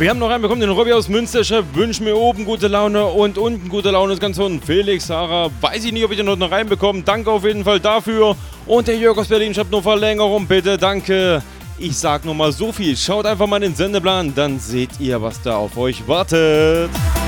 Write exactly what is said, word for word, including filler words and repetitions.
Wir haben noch einen bekommen, den Robby aus Münster. Schreibt, wünsch mir oben gute Laune und unten gute Laune. Ist ganz unten. Felix, Sarah, weiß ich nicht, ob ich den noch reinbekomme. Danke auf jeden Fall dafür. Und der Jörg aus Berlin schreibt nur Verlängerung, bitte, danke. Ich sag nur mal so viel. Schaut einfach mal in den Sendeplan, dann seht ihr, was da auf euch wartet.